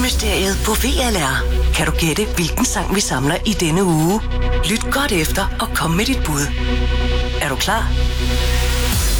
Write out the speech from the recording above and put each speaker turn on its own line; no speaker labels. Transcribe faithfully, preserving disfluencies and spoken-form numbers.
Musikmysteriet på V L R. Kan du gætte, hvilken sang vi samler i denne uge? Lyt godt efter og kom med dit bud. Er du klar?